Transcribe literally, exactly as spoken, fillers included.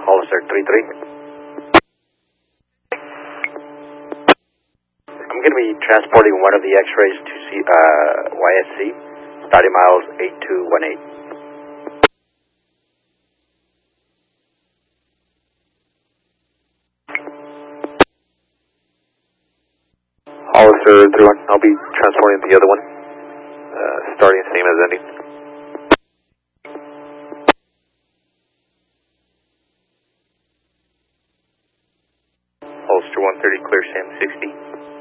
Hollister three three. I'm going to be transporting one of the X-rays to C, uh, Y S C, starting miles eight two one eight. Hollister three one, I'll be transporting the other one, uh, starting same as ending. Hollister one thirty, clear Sam sixty.